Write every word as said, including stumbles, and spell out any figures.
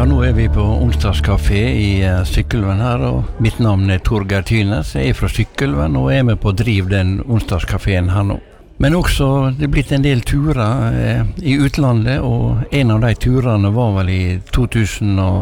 Ja, nå er vi på onsdagskafé i uh, Sykkylven her, og mitt navn er Torgeir Tynes. Jeg er fra Sykkylven og er med på å drive den onsdagskaféen her nå. Men også, det er blitt en del turer uh, i utlandet, og en av de turene var vel i to tusen og